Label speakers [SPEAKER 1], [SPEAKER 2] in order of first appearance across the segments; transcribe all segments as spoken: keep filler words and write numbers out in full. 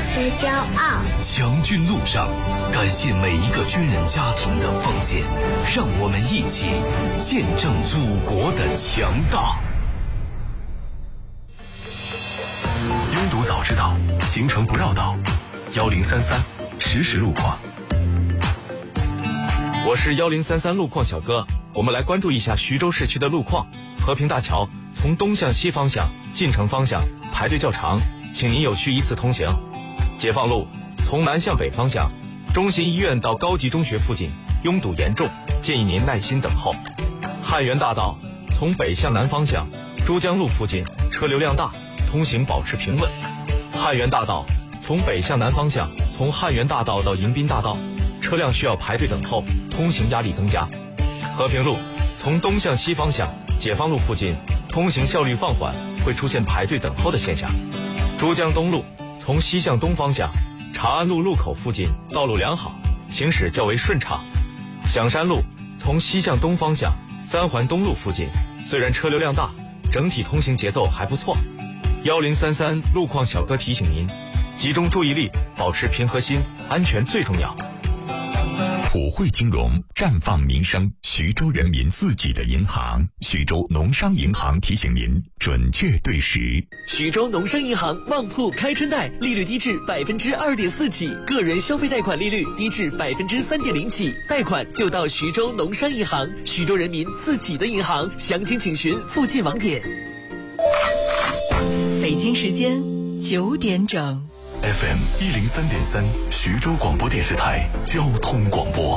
[SPEAKER 1] 的骄傲。
[SPEAKER 2] 强军路上，感谢每一个军人家庭的奉献，让我们一起见证祖国的强大。拥堵早知道，行程不绕道。幺零三三实时路况。
[SPEAKER 3] 我是幺零三三路况小哥，我们来关注一下徐州市区的路况。和平大桥从东向西方向进城方向排队较长，请您有序依次通行。解放路从南向北方向，中心医院到高级中学附近拥堵严重，建议您耐心等候。汉源大道从北向南方向，珠江路附近车流量大，通行保持平稳。汉源大道从北向南方向，从汉源大道到迎宾大道，车辆需要排队等候，通行压力增加。和平路从东向西方向，解放路附近通行效率放缓，会出现排队等候的现象。珠江东路从西向东方向，长安路路口附近道路良好，行驶较为顺畅。响山路从西向东方向，三环东路附近虽然车流量大，整体通行节奏还不错。幺零三三路况小哥提醒您，集中注意力，保持平和心，安全最重要。
[SPEAKER 4] 普惠金融，绽放民生，徐州人民自己的银行。徐州农商银行提醒您，准确对时。
[SPEAKER 5] 徐州农商银行旺铺开春贷，利率低至百分之二点四起，个人消费贷款利率低至百分之三点零起，贷款就到徐州农商银行，徐州人民自己的银行。详情请询附近网点。
[SPEAKER 6] 北京时间九点整。
[SPEAKER 2] F M 一零三点三，徐州广播电视台交通广播。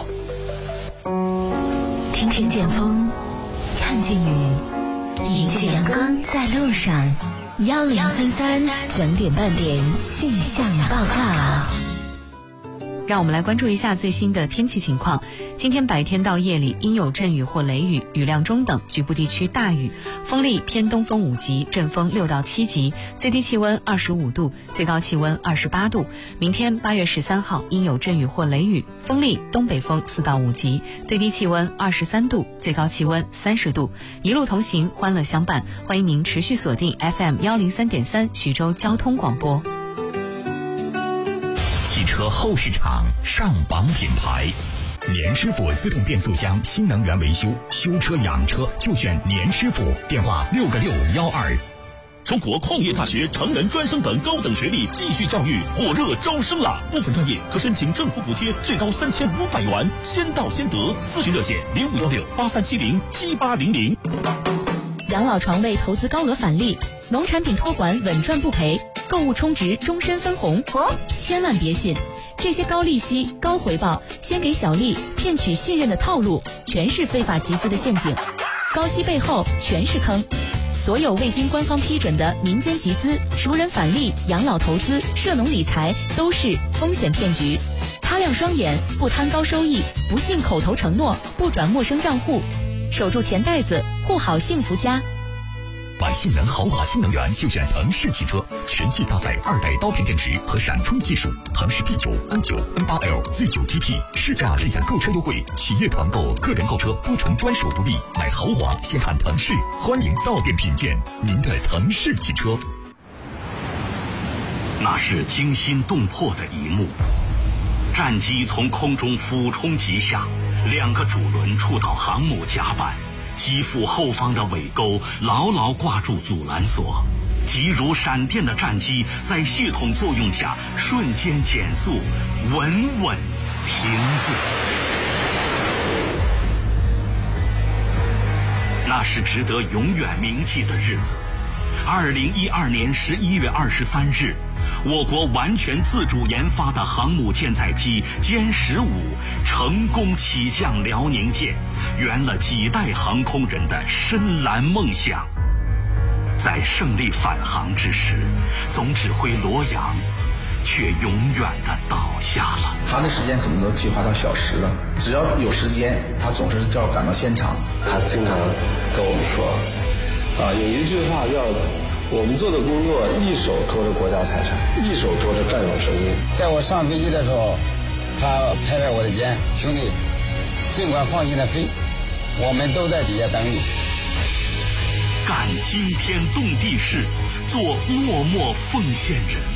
[SPEAKER 7] 听听见风，看见雨，迎着阳光在路上。幺零三三整点半点气象报告。
[SPEAKER 6] 让我们来关注一下最新的天气情况。今天白天到夜里阴有阵雨或雷雨，雨量中等，局部地区大雨，风力偏东风五级，阵风六到七级，最低气温二十五度，最高气温二十八度。明天八月十三号阴有阵雨或雷雨，风力东北风四到五级，最低气温二十三度，最高气温三十度。一路同行，欢乐相伴，欢迎您持续锁定 F M 幺零三点三徐州交通广播。
[SPEAKER 4] 汽车后市场上榜品牌，年师傅自动变速箱新能源维修，修车养车就选年师傅，电话六个六幺二。
[SPEAKER 8] 中国矿业大学成人专升本高等学历继续教育火热招生啦！部分专业可申请政府补贴，最高三千五百元，先到先得。咨询热线零五幺六八三七零七八零零。
[SPEAKER 9] 养老床位投资高额返利，农产品托管稳赚不赔，购物充值终身分红。哦，千万别信，这些高利息、高回报、先给小利、骗取信任的套路，全是非法集资的陷阱。高息背后全是坑。所有未经官方批准的民间集资、熟人返利、养老投资、涉农理财都是风险骗局。擦亮双眼，不贪高收益，不信口头承诺，不转陌生账户，守住钱袋子，护好幸福家。
[SPEAKER 4] 买性能豪华新能源就选腾势汽车，全系搭载二代刀片电池和闪充技术，腾势 P 九、N 九、N 八 L、Z 九 T P 试驾立享购车优惠，企业团购、个人购车多重专属福利。买豪华先看腾势，欢迎到店品鉴您的腾势汽车。
[SPEAKER 10] 那是惊心动魄的一幕，战机从空中俯冲急下，两个主轮触到航母甲板，机腹后方的尾钩牢牢挂住阻拦索，急如闪电的战机在系统作用下瞬间减速，稳稳停步。那是值得永远铭记的日子。二零一二年十一月二十三日，我国完全自主研发的航母舰载机歼十五成功起降辽宁舰，圆了几代航空人的深蓝梦想。在胜利返航之时，总指挥罗阳却永远的倒下了。
[SPEAKER 11] 他的时间可能都计划到小时了，只要有时间，他总是要赶到现场。
[SPEAKER 12] 他经常跟我们说，啊，有一句话叫我们做的工作一手托着国家财产，一手托着战友生命。
[SPEAKER 13] 在我上飞机的时候，他拍拍我的肩，兄弟，尽管放心的飞，我们都在底下等你。
[SPEAKER 10] 干惊天动地事，做默默奉献人。